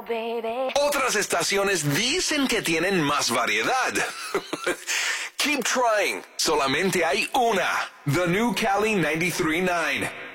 Otras estaciones dicen que tienen más variedad. Keep trying. Solamente hay una. The New Cali 93.9.